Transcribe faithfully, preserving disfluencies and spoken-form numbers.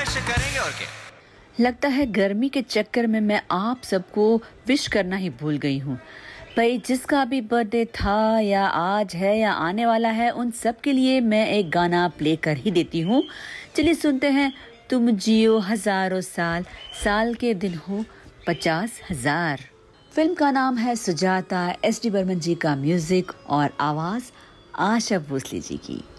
Wish करेंगे और क्या। लगता है गर्मी के चक्कर में मैं आप सबको विश करना ही भूल गई हूँ। भाई जिसका भी बर्थडे था या आज है या आने वाला है उन सब के लिए मैं एक गाना प्ले कर ही देती हूँ। चलिए सुनते हैं। तुम जियो हजारों साल, साल के दिन हो पचास हजार। फिल्म का नाम है सुजाता, एस डी बर्मन जी का म्यूजिक और आवाज आशा भोसले जी की।